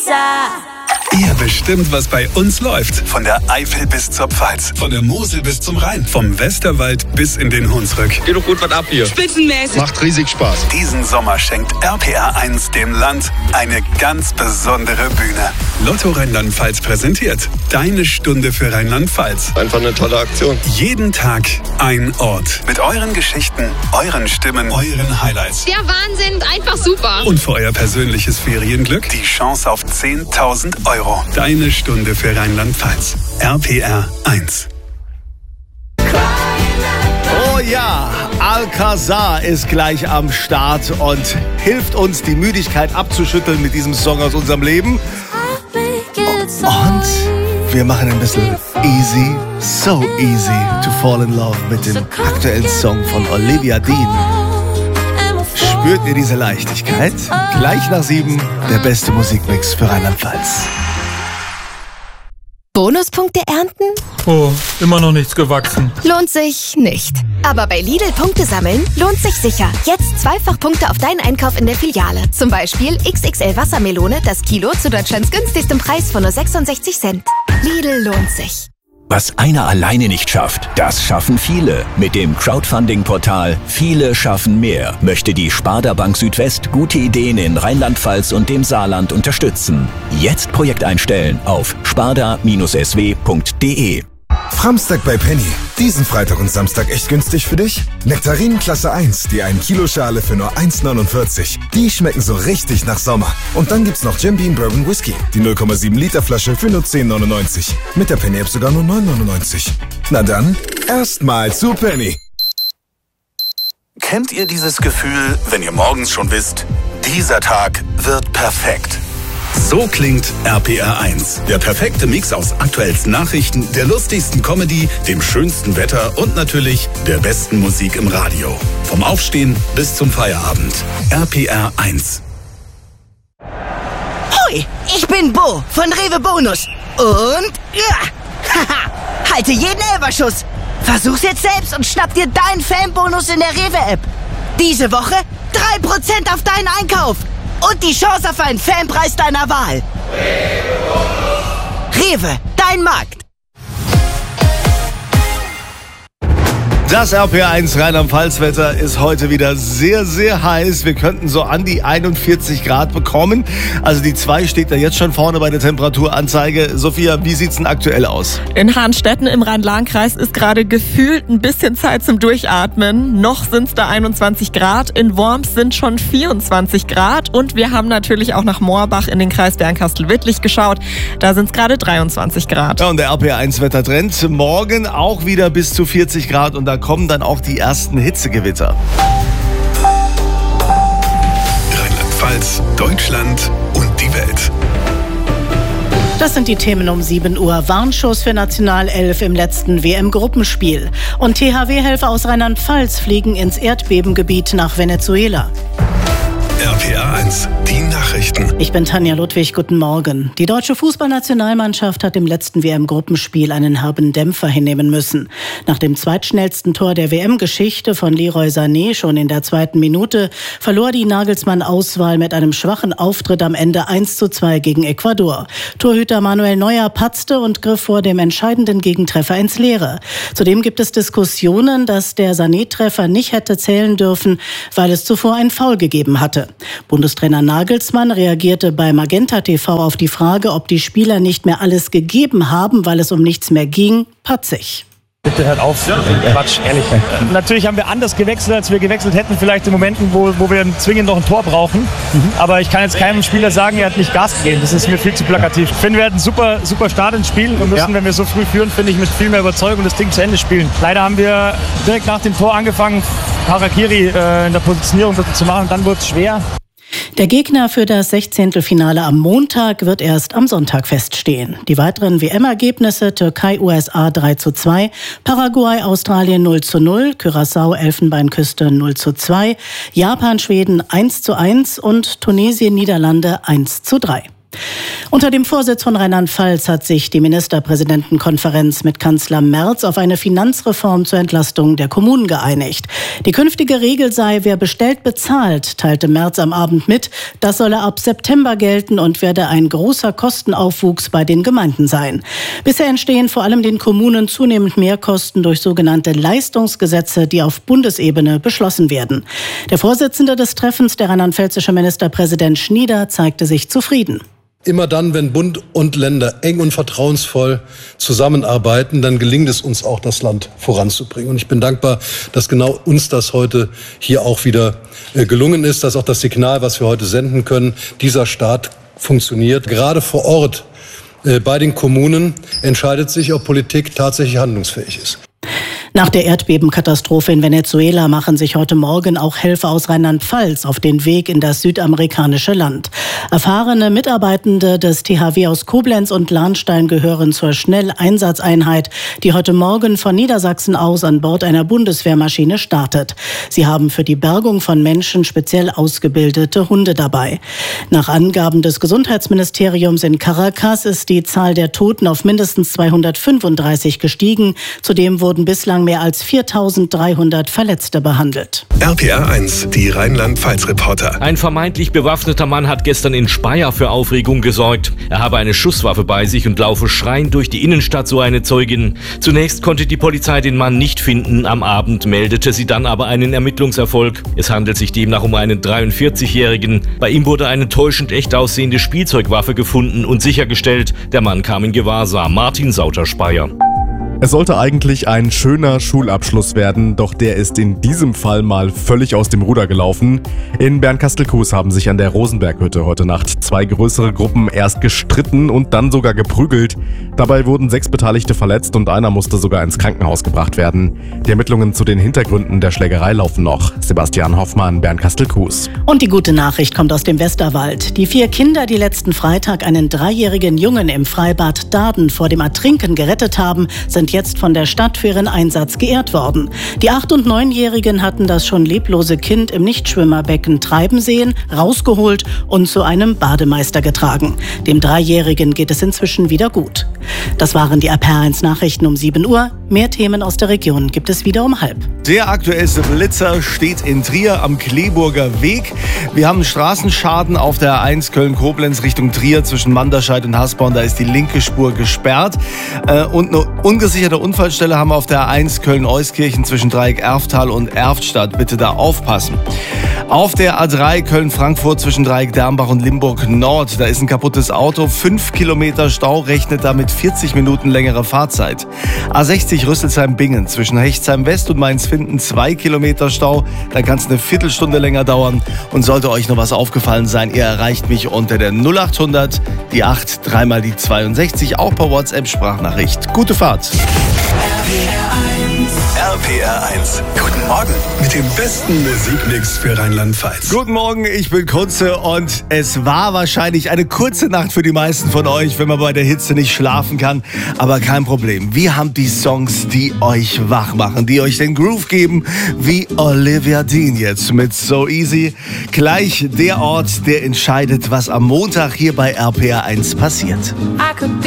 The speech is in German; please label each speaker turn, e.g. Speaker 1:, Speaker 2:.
Speaker 1: Ihr bestimmt, was bei uns läuft. Von der Eifel bis zur Pfalz, von der Mosel bis zum Rhein, vom Westerwald bis in den Hunsrück.
Speaker 2: Geht doch gut was ab hier.
Speaker 3: Spitzenmäßig.
Speaker 2: Macht riesig Spaß.
Speaker 1: Diesen Sommer schenkt RPR1 dem Land eine ganz besondere Bühne. Lotto Rheinland-Pfalz präsentiert Deine Stunde für Rheinland-Pfalz.
Speaker 2: Einfach eine tolle Aktion.
Speaker 1: Jeden Tag ein Ort. Mit euren Geschichten, euren Stimmen, euren Highlights.
Speaker 3: Der Wahnsinn, einfach super.
Speaker 1: Und für euer persönliches Ferienglück die Chance auf 10.000 €. Deine Stunde für Rheinland-Pfalz. RPR1.
Speaker 4: Oh ja, Alcazar ist gleich am Start und hilft uns, die Müdigkeit abzuschütteln mit diesem Song aus unserem Leben. Und wir machen ein bisschen easy, so easy to fall in love mit dem aktuellen Song von Olivia Dean. Spürt ihr diese Leichtigkeit? Gleich nach 7 der beste Musikmix für Rheinland-Pfalz.
Speaker 5: Bonuspunkte ernten?
Speaker 6: Oh, immer noch nichts gewachsen.
Speaker 5: Lohnt sich nicht. Aber bei Lidl Punkte sammeln lohnt sich sicher. Jetzt Zweifachpunkte auf deinen Einkauf in der Filiale. Zum Beispiel XXL Wassermelone, das Kilo zu Deutschlands günstigstem Preis von nur 66 Cent. Lidl lohnt sich.
Speaker 7: Was einer alleine nicht schafft, das schaffen viele. Mit dem Crowdfunding-Portal Viele schaffen mehr möchte die Sparda Bank Südwest gute Ideen in Rheinland-Pfalz und dem Saarland unterstützen. Jetzt Projekt einstellen auf sparda-sw.de.
Speaker 8: Framstag bei Penny. Diesen Freitag und Samstag echt günstig für dich? Nektarinen Klasse 1, die 1 Kilo Schale für nur 1,49. Die schmecken so richtig nach Sommer. Und dann gibt's noch Jim Beam Bourbon Whisky, die 0,7 Liter Flasche für nur 10,99. Mit der Penny App sogar nur 9,99. Na dann, erstmal zu Penny.
Speaker 1: Kennt ihr dieses Gefühl, wenn ihr morgens schon wisst, dieser Tag wird perfekt? So klingt RPR1. Der perfekte Mix aus aktuellsten Nachrichten, der lustigsten Comedy, dem schönsten Wetter und natürlich der besten Musik im Radio. Vom Aufstehen bis zum Feierabend. RPR1.
Speaker 9: Hoi, ich bin Bo von Rewe Bonus. Und ja, haha, halte jeden Elberschuss. Versuch's jetzt selbst und schnapp dir deinen Fanbonus in der Rewe-App. Diese Woche 3% auf deinen Einkauf. Und die Chance auf einen Fanpreis deiner Wahl. Rewe, dein Markt.
Speaker 4: Das RPR1 Rheinland-Pfalz-Wetter ist heute wieder sehr, sehr heiß. Wir könnten so an die 41 Grad bekommen. Also die 2 steht da jetzt schon vorne bei der Temperaturanzeige. Sophia, wie sieht's denn aktuell aus?
Speaker 10: In Hahnstetten im Rhein-Lahn-Kreis ist gerade gefühlt ein bisschen Zeit zum Durchatmen. Noch sind's da 21 Grad. In Worms sind schon 24 Grad. Und wir haben natürlich auch nach Moorbach in den Kreis Bernkastel-Wittlich geschaut. Da sind's gerade 23 Grad.
Speaker 4: Ja, und der RPR1-Wettertrend. Morgen auch wieder bis zu 40 Grad. Und da kommen dann auch die ersten Hitzegewitter.
Speaker 1: Rheinland-Pfalz, Deutschland und die Welt.
Speaker 11: Das sind die Themen um 7 Uhr. Warnschuss für National 11 im letzten WM-Gruppenspiel. Und THW-Helfer aus Rheinland-Pfalz fliegen ins Erdbebengebiet nach Venezuela.
Speaker 1: RPR1, die Nachrichten.
Speaker 11: Ich bin Tanja Ludwig, guten Morgen. Die deutsche Fußballnationalmannschaft hat im letzten WM-Gruppenspiel einen herben Dämpfer hinnehmen müssen. Nach dem zweitschnellsten Tor der WM-Geschichte von Leroy Sané schon in der 2. Minute verlor die Nagelsmann-Auswahl mit einem schwachen Auftritt am Ende 1:2 gegen Ecuador. Torhüter Manuel Neuer patzte und griff vor dem entscheidenden Gegentreffer ins Leere. Zudem gibt es Diskussionen, dass der Sané-Treffer nicht hätte zählen dürfen, weil es zuvor ein Foul gegeben hatte. Bundestrainer Nagelsmann reagierte bei Magenta TV auf die Frage, ob die Spieler nicht mehr alles gegeben haben, weil es um nichts mehr ging, patzig.
Speaker 12: Bitte hört auf. Quatsch, ehrlich. Natürlich haben wir anders gewechselt, als wir gewechselt hätten, vielleicht in Momenten, wo wir zwingend noch ein Tor brauchen. Aber ich kann jetzt keinem Spieler sagen, er hat nicht Gas gegeben. Das ist mir viel zu plakativ. Ich finde, wir hatten einen super Start ins Spiel und müssen, wenn wir so früh führen, finde ich, mit viel mehr Überzeugung das Ding zu Ende spielen. Leider haben wir direkt nach dem Tor angefangen, Harakiri in der Positionierung zu machen. Dann wurde es schwer.
Speaker 11: Der Gegner für das 16. Am Montag wird erst am Sonntag feststehen. Die weiteren WM-Ergebnisse: Türkei-USA 3:2, Paraguay-Australien 0:0, Curaçao-Elfenbeinküste 0:2, Japan-Schweden 1:1 und Tunesien-Niederlande 1:3. Unter dem Vorsitz von Rheinland-Pfalz hat sich die Ministerpräsidentenkonferenz mit Kanzler Merz auf eine Finanzreform zur Entlastung der Kommunen geeinigt. Die künftige Regel sei, wer bestellt, bezahlt, teilte Merz am Abend mit. Das solle ab September gelten und werde ein großer Kostenaufwuchs bei den Gemeinden sein. Bisher entstehen vor allem den Kommunen zunehmend Mehrkosten durch sogenannte Leistungsgesetze, die auf Bundesebene beschlossen werden. Der Vorsitzende des Treffens, der rheinland-pfälzische Ministerpräsident Schnieder, zeigte sich zufrieden.
Speaker 13: Immer dann, wenn Bund und Länder eng und vertrauensvoll zusammenarbeiten, dann gelingt es uns auch, das Land voranzubringen. Und ich bin dankbar, dass genau uns das heute hier auch wieder gelungen ist, dass auch das Signal, was wir heute senden können, dieser Staat funktioniert. Gerade vor Ort bei den Kommunen entscheidet sich, ob Politik tatsächlich handlungsfähig ist.
Speaker 11: Nach der Erdbebenkatastrophe in Venezuela machen sich heute Morgen auch Helfer aus Rheinland-Pfalz auf den Weg in das südamerikanische Land. Erfahrene Mitarbeitende des THW aus Koblenz und Lahnstein gehören zur Schnelleinsatzeinheit, die heute Morgen von Niedersachsen aus an Bord einer Bundeswehrmaschine startet. Sie haben für die Bergung von Menschen speziell ausgebildete Hunde dabei. Nach Angaben des Gesundheitsministeriums in Caracas ist die Zahl der Toten auf mindestens 235 gestiegen. Zudem wurden bislang mehr als 4.300 Verletzte behandelt.
Speaker 1: RPR 1, die Rheinland-Pfalz-Reporter.
Speaker 14: Ein vermeintlich bewaffneter Mann hat gestern in Speyer für Aufregung gesorgt. Er habe eine Schusswaffe bei sich und laufe schreiend durch die Innenstadt, so eine Zeugin. Zunächst konnte die Polizei den Mann nicht finden. Am Abend meldete sie dann aber einen Ermittlungserfolg. Es handelt sich demnach um einen 43-Jährigen. Bei ihm wurde eine täuschend echt aussehende Spielzeugwaffe gefunden und sichergestellt. Der Mann kam in Gewahrsam. Martin Sauter, Speyer.
Speaker 15: Es sollte eigentlich ein schöner Schulabschluss werden, doch der ist in diesem Fall mal völlig aus dem Ruder gelaufen. In Bernkastel-Kues haben sich an der Rosenberghütte heute Nacht 2 größere Gruppen erst gestritten und dann sogar geprügelt. Dabei wurden 6 Beteiligte verletzt und einer musste sogar ins Krankenhaus gebracht werden. Die Ermittlungen zu den Hintergründen der Schlägerei laufen noch. Sebastian Hoffmann, Bernkastel-Kues.
Speaker 11: Und die gute Nachricht kommt aus dem Westerwald. Die 4 Kinder, die letzten Freitag einen 3-jährigen Jungen im Freibad Daden vor dem Ertrinken gerettet haben, sind jetzt von der Stadt für ihren Einsatz geehrt worden. Die 8- und 9-Jährigen hatten das schon leblose Kind im Nichtschwimmerbecken treiben sehen, rausgeholt und zu einem Bademeister getragen. Dem 3-Jährigen geht es inzwischen wieder gut. Das waren die RPR 1 Nachrichten um 7 Uhr. Mehr Themen aus der Region gibt es wieder um 12:30.
Speaker 4: Der aktuellste Blitzer steht in Trier am Kleeburger Weg. Wir haben Straßenschaden auf der A1 Köln-Koblenz Richtung Trier zwischen Manderscheid und Hasborn. Da ist die linke Spur gesperrt. Und eine ungesicherte Unfallstelle haben wir auf der A1 Köln-Euskirchen zwischen Dreieck Erftal und Erftstadt. Bitte da aufpassen. Auf der A3 Köln-Frankfurt zwischen Dreieck Dernbach und Limburg Nord. Da ist ein kaputtes Auto. 5 Kilometer Stau, rechnet damit 40 Minuten längere Fahrzeit. A60 Rüsselsheim-Bingen zwischen Hechtsheim West und Mainz-Finden 2 Kilometer Stau. Da kann es eine Viertelstunde länger dauern. Und sollte euch noch was aufgefallen sein, ihr erreicht mich unter der 0800, die 8, 3 mal die 62, auch per WhatsApp-Sprachnachricht. Gute Fahrt.
Speaker 1: RPR 1. Guten Morgen mit dem besten Musikmix für Rheinland-Pfalz.
Speaker 4: Guten Morgen, ich bin Kunze und es war wahrscheinlich eine kurze Nacht für die meisten von euch, wenn man bei der Hitze nicht schlafen kann. Aber kein Problem. Wir haben die Songs, die euch wach machen, die euch den Groove geben, wie Olivia Dean jetzt mit So Easy. Gleich der Ort, der entscheidet, was am Montag hier bei RPR 1 passiert.